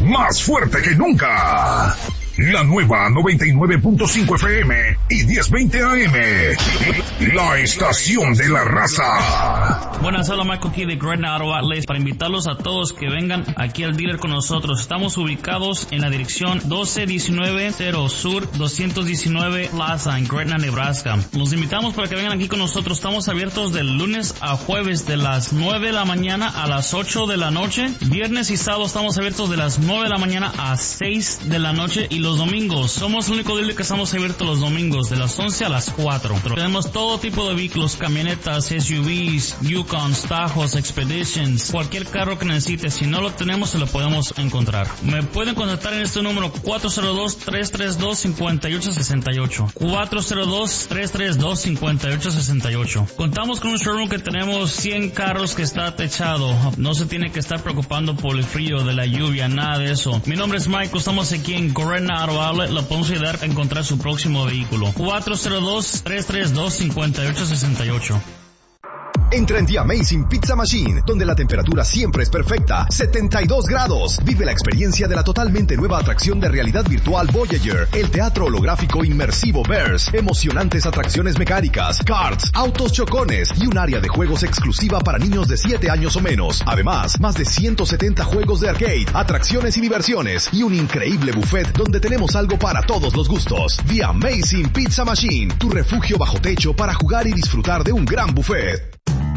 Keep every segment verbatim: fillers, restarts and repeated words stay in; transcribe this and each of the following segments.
más fuerte que nunca. La nueva noventa y nueve punto cinco F M y diez veinte A M. La estación de la raza. Buenas, hola, Michael aquí de Gretna Auto Outlets para invitarlos a todos que vengan aquí al dealer con nosotros. Estamos ubicados en la dirección doce diecinueve cero Sur doscientos diecinueve Plaza en Gretna, Nebraska. Los invitamos para que vengan aquí con nosotros. Estamos abiertos de lunes a jueves de las nueve de la mañana a las ocho de la noche. Viernes y sábado estamos abiertos de las nueve de la mañana a seis de la noche. Y los domingos, somos el único dealer que estamos abiertos los domingos de las once a las cuatro. Tenemos todo tipo de vehículos, camionetas, S U Vs, Yukons, Tajos, Expeditions, cualquier carro que necesite. Si no lo tenemos, se lo podemos encontrar. Me pueden contactar en este número cuatro cero dos, tres tres dos, cinco ocho seis ocho. cuatro cero dos, tres tres dos, cinco ocho seis ocho. Contamos con un showroom que tenemos cien carros que está techado. No se tiene que estar preocupando por el frío, de la lluvia, nada de eso. Mi nombre es Michael, estamos aquí en Gretna Auto Outlet. Lo podemos ayudar a encontrar su próximo vehículo. cuatro cero dos, tres tres dos, cinco ocho seis ocho. Entra en The Amazing Pizza Machine, donde la temperatura siempre es perfecta, setenta y dos grados. Vive la experiencia de la totalmente nueva atracción de realidad virtual Voyager, el teatro holográfico inmersivo Verse, emocionantes atracciones mecánicas, karts, autos chocones y un área de juegos exclusiva para niños de siete años o menos. Además, más de ciento setenta juegos de arcade, atracciones y diversiones y un increíble buffet donde tenemos algo para todos los gustos. The Amazing Pizza Machine, tu refugio bajo techo para jugar y disfrutar de un gran buffet.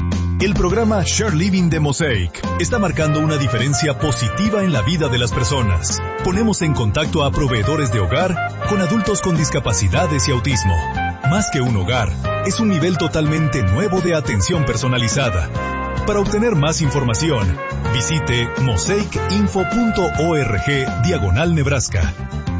El programa Share Living de Mosaic está marcando una diferencia positiva en la vida de las personas. Ponemos en contacto a proveedores de hogar con adultos con discapacidades y autismo. Más que un hogar, es un nivel totalmente nuevo de atención personalizada. Para obtener más información, visite mosaic info punto org diagonal Nebraska.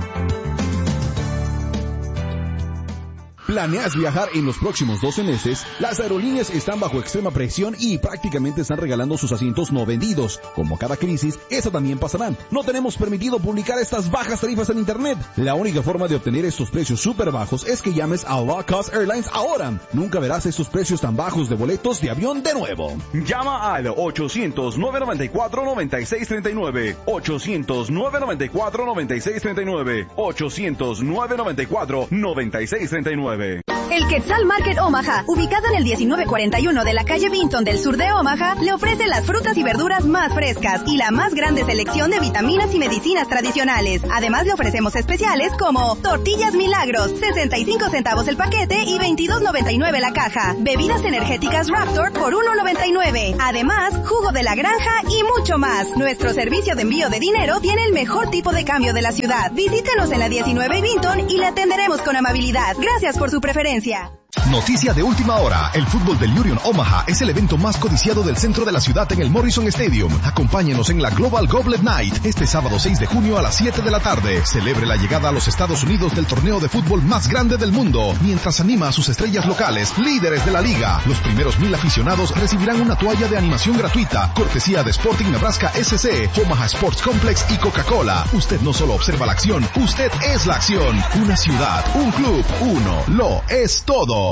¿Planeas viajar en los próximos doce meses? Las aerolíneas están bajo extrema presión y prácticamente están regalando sus asientos no vendidos. Como cada crisis, eso también pasará. No tenemos permitido publicar estas bajas tarifas en internet. La única forma de obtener estos precios súper bajos es que llames a Low Cost Airlines ahora. Nunca verás estos precios tan bajos de boletos de avión de nuevo. Llama al ochocientos, nueve noventa y cuatro, noventa y seis treinta y nueve. ochocientos, nueve noventa y cuatro, noventa y seis treinta y nueve. ochocientos, nueve noventa y cuatro, noventa y seis treinta y nueve. El Quetzal Market Omaha, ubicado en el diecinueve cuarenta y uno de la calle Vinton del sur de Omaha, le ofrece las frutas y verduras más frescas y la más grande selección de vitaminas y medicinas tradicionales. Además, le ofrecemos especiales como tortillas Milagros, sesenta y cinco centavos el paquete y veintidós noventa y nueve la caja. Bebidas energéticas Raptor por uno noventa y nueve. Además, jugo de la granja y mucho más. Nuestro servicio de envío de dinero tiene el mejor tipo de cambio de la ciudad. Visítenos en la diecinueve y Vinton y le atenderemos con amabilidad. Gracias por su preferencia. Noticia de última hora. El fútbol del Union Omaha es el evento más codiciado del centro de la ciudad en el Morrison Stadium. Acompáñenos en la Global Goblet Night este sábado seis de junio a las siete de la tarde. Celebre la llegada a los Estados Unidos del torneo de fútbol más grande del mundo, mientras anima a sus estrellas locales, líderes de la liga. Los primeros mil aficionados recibirán una toalla de animación gratuita, cortesía de Sporting Nebraska S C, Omaha Sports Complex y Coca-Cola. Usted no solo observa la acción, usted es la acción. Una ciudad, un club, uno lo es todo.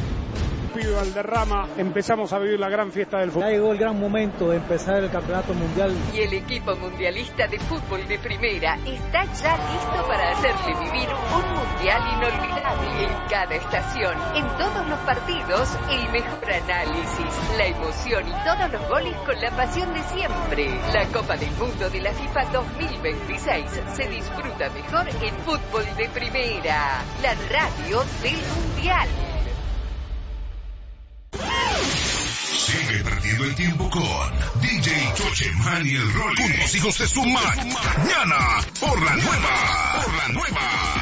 Valderrama, empezamos a vivir la gran fiesta del fútbol. Ya llegó el gran momento de empezar el campeonato mundial. Y el equipo mundialista de fútbol de primera está ya listo para hacerle vivir un mundial inolvidable en cada estación. En todos los partidos, el mejor análisis, la emoción y todos los goles con la pasión de siempre. La Copa del Mundo de la FIFA dos mil veintiséis se disfruta mejor en fútbol de primera, la radio del mundial. Sigue perdiendo el tiempo con D J Chocheman y el Rolly, con los hijos de su Mac. Mañana por la nueva, por la nueva.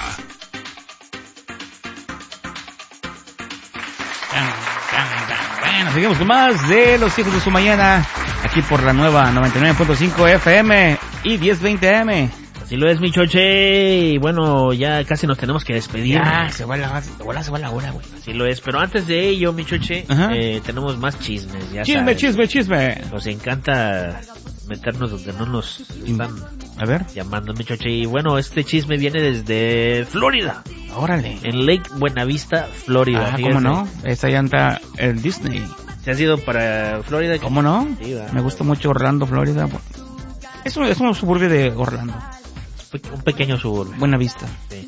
Bueno, seguimos con más de los hijos de su mañana, aquí por la nueva noventa y nueve punto cinco F M y diez veinte A M. Así lo es, mi choche. Y bueno, ya casi nos tenemos que despedir. Ya, se va la, se va, se va la hora, güey. Así lo es. Pero antes de ello, mi choche, eh, tenemos más chismes. Ya chisme, sabes. chisme, chisme. Nos encanta meternos donde no nos están a ver llamando, mi choche. Y bueno, este chisme viene desde Florida. Órale. En Lake Buenavista, Florida. Ah, ¿cómo no? Esa ya anda el Disney. ¿Se has ido para Florida? ¿Cómo no? Sí, me gusta mucho Orlando, Florida. Es un, es un suburbio de Orlando. Un pequeño suburbio. Buena Vista. Sí.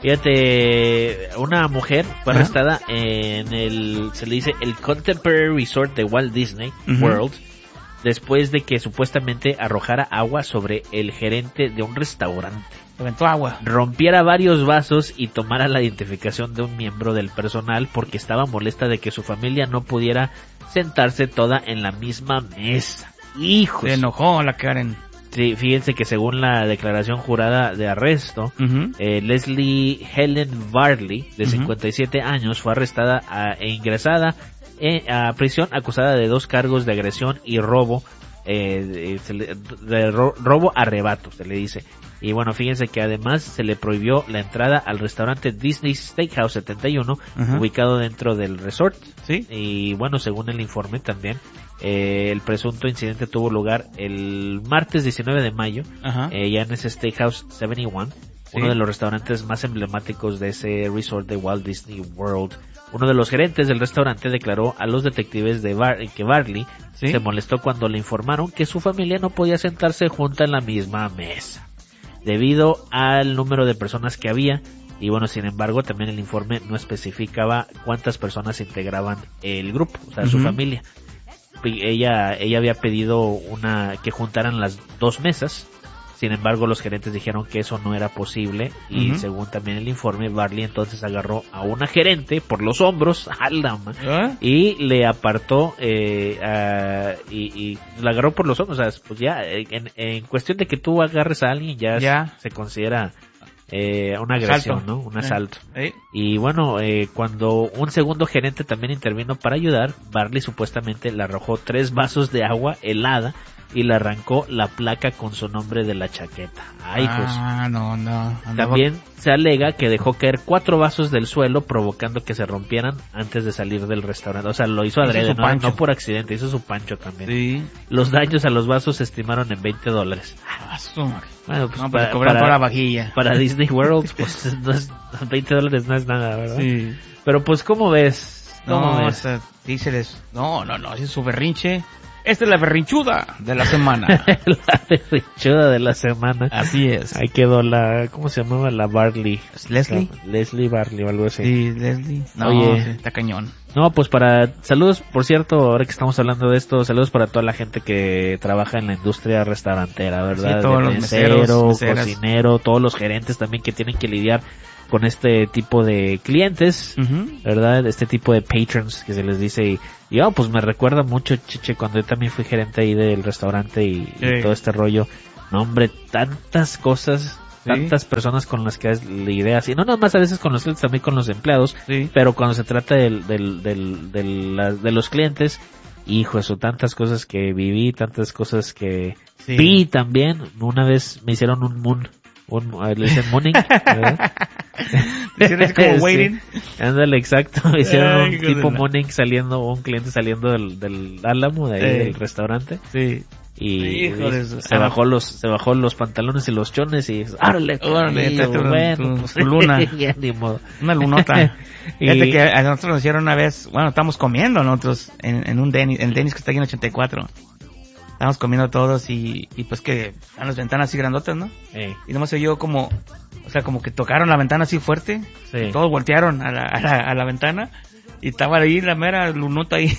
Fíjate, una mujer fue Ajá. arrestada en el, se le dice, el Contemporary Resort de Walt Disney Uh-huh. World, después de que supuestamente arrojara agua sobre el gerente de un restaurante. Aventó agua. Rompiera varios vasos y tomara la identificación de un miembro del personal porque estaba molesta de que su familia no pudiera sentarse toda en la misma mesa. ¡Hijos! Se enojó la Karen. Sí, fíjense que según la declaración jurada de arresto, Uh-huh. eh, Leslie Helen Barley, de Uh-huh. cincuenta y siete años, fue arrestada a, e ingresada en, a prisión acusada de dos cargos de agresión y robo, eh, de, se le- de ro- robo arrebato, se le dice. Y bueno, fíjense que además se le prohibió la entrada al restaurante Disney Steakhouse setenta y uno, Ajá. ubicado dentro del resort. Sí. Y bueno, según el informe también, eh, el presunto incidente tuvo lugar el martes diecinueve de mayo, Ajá. eh, ya en ese Steakhouse setenta y uno, Sí. uno de los restaurantes más emblemáticos de ese resort de Walt Disney World. Uno de los gerentes del restaurante declaró a los detectives de Bar que Barley Sí. se molestó cuando le informaron que su familia no podía sentarse junta en la misma mesa, debido al número de personas que había. Y bueno, sin embargo, también el informe no especificaba cuántas personas integraban el grupo, o sea, su Ujú. familia. Pi- Ella, ella había pedido una que juntaran las dos mesas. Sin embargo, los gerentes dijeron que eso no era posible y Ujú. según también el informe, Barley entonces agarró a una gerente por los hombros, ¡ala, ma! ¿Eh? y le apartó eh, a- y, y la agarró por los hombros. O sea, pues ya en, en cuestión de que tú agarres a alguien ya, Ya. se considera eh, una agresión, Asalto. ¿no? Un Eh. asalto. Eh. Y bueno, eh, cuando un segundo gerente también intervino para ayudar, Barley supuestamente le arrojó tres vasos de agua helada y le arrancó la placa con su nombre de la chaqueta. Ay, pues. Ah, no, no. Andaba- También se alega que dejó caer cuatro vasos del suelo provocando que se rompieran antes de salir del restaurante. O sea, lo hizo Hizo adrede, su no, pancho. no por accidente, hizo su pancho también. Sí. Los daños a los vasos se estimaron en veinte dólares. Ah, su madre. Bueno, pues No, pues para, le cobraron para- toda la vajilla. para Disney World, pues no es, veinte dólares no es nada, ¿verdad? Sí. Pero pues, ¿cómo ves? ¿Cómo No, o ves? sea, díceles, no, no, no, ese es su berrinche. Esta es la berrinchuda de la semana. La berrinchuda de la semana. Así es. Ahí quedó la, ¿cómo se llamaba? La Barley. ¿Leslie? La- Leslie Barley o algo así. Sí, Leslie. No, Oye. sí, está cañón. No, pues para, saludos, por cierto, ahora que estamos hablando de esto, saludos para toda la gente que trabaja en la industria restaurantera, ¿verdad? Sí, todos De los mesero, meseros, meseras. cocinero, todos los gerentes también que tienen que lidiar con este tipo de clientes, Ujú. ¿verdad? Este tipo de patrons que se les dice y, y oh, pues me recuerda mucho, Chiche, cuando yo también fui gerente ahí del restaurante y, y Sí. todo este rollo. No, hombre, tantas cosas, Sí. tantas personas con las que has ideas, y no nada más a veces con los clientes, también con los empleados, Sí. pero cuando se trata del, del, del, del- la- de los clientes, hijo, eso, tantas cosas que viví, tantas cosas que Sí. vi también. Una vez me hicieron un moon, un, eh, le dicen mooning, ¿verdad? Le hicieron así como Sí. waiting. Ándale, exacto, me hicieron Ay, un hijo de tipo la- mooning saliendo, un cliente saliendo del, del Álamo, de ahí Eh. del restaurante. Sí. Y Hijo de su- se bajó los se bajó los pantalones y los chones y ¡árale! Órale, y, tráete una- bueno, tu- pues, tu luna. ya ni modo. Una lunota. Y- Fíjate que a nosotros nos hicieron una vez, bueno, estamos comiendo nosotros en, en un Dennis, en el Dennis que está aquí en ochenta y cuatro. Estábamos comiendo todos y, y pues que están las ventanas así grandotas, ¿no? Ey, Y nomás se oyó como, o sea, como que tocaron la ventana así fuerte. sí. Todos voltearon a la, a la, a la ventana y estaba ahí la mera lunota ahí.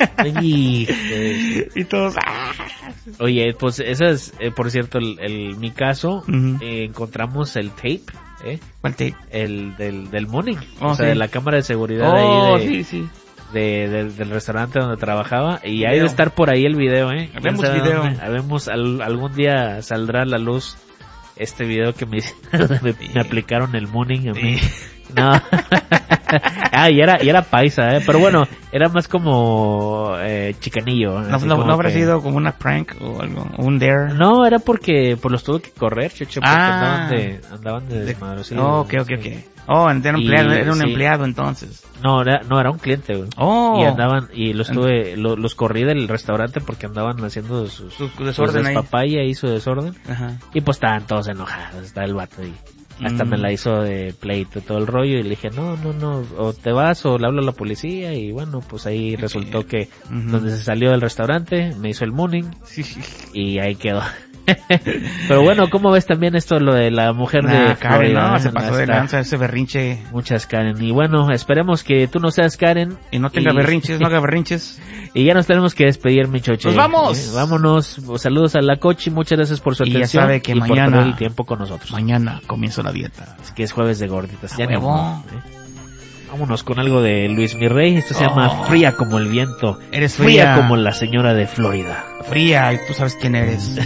Ay, eh, Y todos, ¡ah! Oye, pues ese es, eh, por cierto, el, el- mi caso, Ujú. eh, encontramos el tape, ¿eh? ¿Cuál tape? El del, del mooning, Oh, o sea, sí. de la cámara de seguridad Oh, ahí de, sí, sí. de- del- del restaurante donde trabajaba, y Video. hay de estar por ahí el video, ¿eh? Habemos ¿Quién sabe video. dónde? Habemos, al- algún día saldrá a la luz este video que me, me, me aplicaron el mooning a mí. No. Ah, y era, y era paisa, ¿eh? Pero bueno, era más como eh, chicanillo. No, así no, como no habrá que- sido como una prank o algo, o un dare. No, era porque pues los tuve que correr, checho, porque Ah. andaban de, andaban de desmadrocidos. Oh, ok, ok, Sí. ok. Oh, era un Y- empleado, era un sí. empleado entonces. No, era, no, era un cliente, güey. Oh. Y andaban, y los tuve, lo- los corrí del restaurante porque andaban haciendo sus, Su sus desorden ahí. despapaya y su desorden. Ajá. Y pues estaban todos enojados, estaba el vato y hasta Mm. me la hizo de pleito todo el rollo y le dije, no, no, no, o te vas o le hablo a la policía y bueno, pues ahí resultó que Ujú. donde se salió del restaurante me hizo el mooning Sí, sí. y ahí quedó. Pero bueno, ¿cómo ves también esto, lo de la mujer nah, de Karen, Florida? no, se pasó de lanza ese berrinche. Muchas Karen. Y bueno, esperemos que tú no seas Karen. Y no tenga y... berrinches, no haga berrinches. Y ya nos tenemos que despedir, mi Choche. ¡Nos vamos! Eh, vámonos. Saludos a la Cochi, muchas gracias por su y atención. Ya sabe que y mañana, por todo el tiempo con nosotros. Mañana comienza la dieta. Es que es jueves de gorditas. Ya no, ¿eh? Vámonos con algo de Luis Mirrey. Esto se oh. llama Fría como el viento. Eres fría. Fría como la señora de Florida. Fría, y tú sabes quién eres.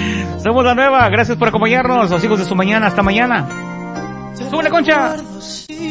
Somos la nueva. Gracias por acompañarnos. Los hijos de su mañana. Hasta mañana. ¡Súbele, Concha!